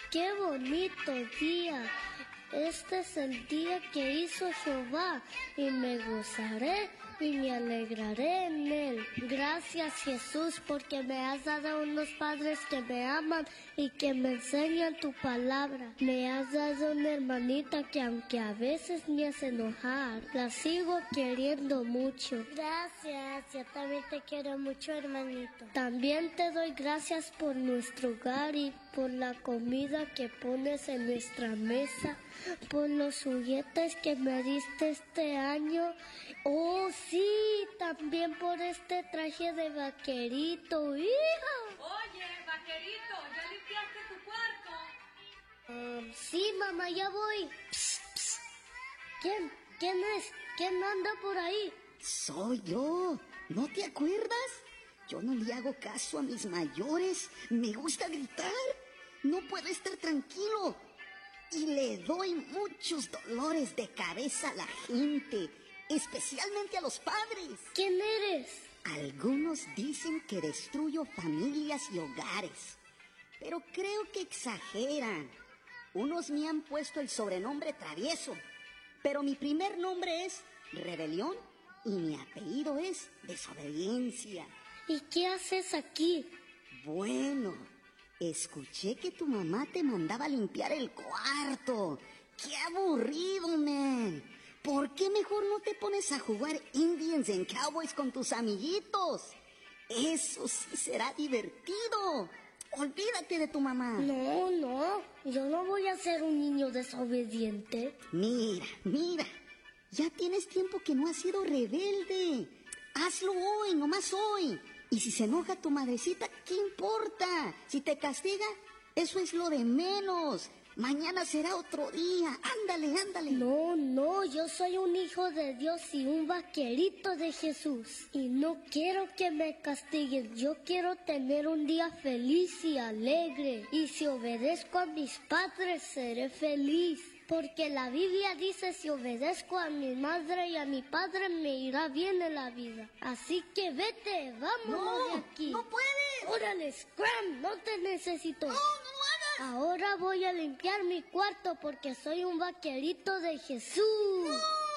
qué bonito día. Este es el día que hizo Jehová, y me gozaré y me alegraré en él. Gracias, Jesús, porque me has dado unos padres que me aman y que me enseñan tu palabra. Me has dado una hermanita que aunque a veces me hace enojar, la sigo queriendo mucho. Gracias, yo también te quiero mucho, hermanito. También te doy gracias por nuestro hogar y por la comida que pones en nuestra mesa, por los juguetes que me diste este año. Oh, sí, también por este traje de vaquerito, hija. Oye, vaquerito, ¿ya limpiaste tu cuarto? Sí, mamá, ya voy. Psst, psst. ¿Quién es? ¿Quién anda por ahí? Soy yo. ¿No te acuerdas? Yo no le hago caso a mis mayores. Me gusta gritar. No puedo estar tranquilo. Y le doy muchos dolores de cabeza a la gente, especialmente a los padres. ¿Quién eres? Algunos dicen que destruyo familias y hogares, pero creo que exageran. Unos me han puesto el sobrenombre Travieso, pero mi primer nombre es Rebelión y mi apellido es Desobediencia. ¿Y qué haces aquí? Bueno, escuché que tu mamá te mandaba a limpiar el cuarto. ¡Qué aburrido, man! ¿Por qué mejor no te pones a jugar Indians and Cowboys con tus amiguitos? Eso sí será divertido. Olvídate de tu mamá. No, yo no voy a ser un niño desobediente. Mira, ya tienes tiempo que no has sido rebelde. Hazlo hoy, nomás hoy. Y si se enoja tu madrecita, ¿qué importa? Si te castiga, eso es lo de menos. Mañana será otro día. Ándale. No, yo soy un hijo de Dios y un vaquerito de Jesús. Y no quiero que me castiguen. Yo quiero tener un día feliz y alegre. Y si obedezco a mis padres, seré feliz. Porque la Biblia dice, si obedezco a mi madre y a mi padre, me irá bien en la vida. Así que vete, vámonos de aquí. ¡No puedes! ¡Órale, Scram! No te necesito. ¡No hagas! Ahora voy a limpiar mi cuarto porque soy un vaquerito de Jesús. ¡No!